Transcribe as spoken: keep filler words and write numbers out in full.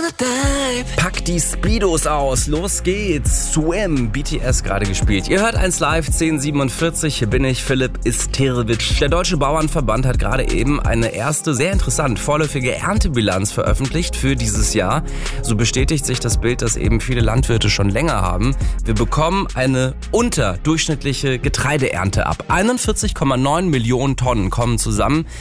Pack die Speedos aus, los geht's. Swim, B T S gerade gespielt. Ihr hört eins live, zehn Uhr siebenundvierzig. Hier bin ich, Philipp Isterewitsch. Der Deutsche Bauernverband hat gerade eben eine erste, sehr interessant, vorläufige Erntebilanz veröffentlicht für dieses Jahr. So bestätigt sich das Bild, das eben viele Landwirte schon länger haben. Wir bekommen eine unterdurchschnittliche Getreideernte ab. einundvierzig Komma neun Millionen Tonnen kommen zusammen.